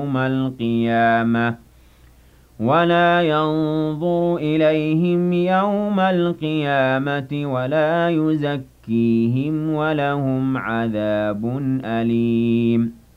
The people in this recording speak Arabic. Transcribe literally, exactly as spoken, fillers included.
يوم القيامة ولا ينظر إليهم يوم القيامة ولا يزكيهم ولهم عذاب أليم